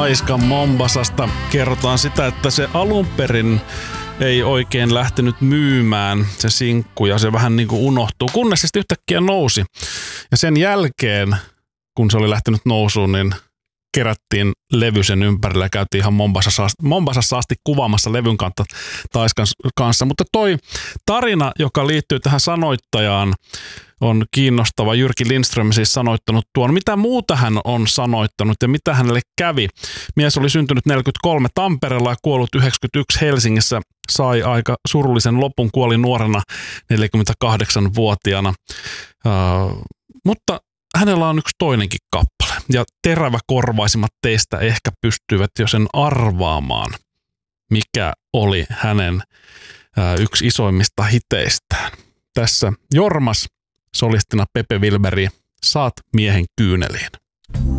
Taiskan Mombasasta kerrotaan sitä, että se alun perin ei oikein lähtenyt myymään se sinkku ja se vähän niin kuin unohtuu, kunnes se yhtäkkiä nousi. Ja sen jälkeen, kun se oli lähtenyt nousuun, niin kerättiin levy sen ympärillä ja käytiin ihan Mombasassa asti kuvaamassa levyn Taiskan kanssa. Mutta toi tarina, joka liittyy tähän sanoittajaan, on kiinnostava. Jyrki Lindström siis sanoittanut tuon. Mitä muuta hän on sanoittanut ja mitä hänelle kävi? Mies oli syntynyt 43 Tampereella ja kuollut 91 Helsingissä. Sai aika surullisen lopun, kuoli nuorena 48-vuotiaana. Mutta hänellä on yksi toinenkin kappale. Ja teräväkorvaisimmat teistä ehkä pystyvät jo sen arvaamaan, mikä oli hänen yksi isoimmista hiteistään. Tässä Jormas solistina Pepe Wilberi, Saat miehen kyyneliin.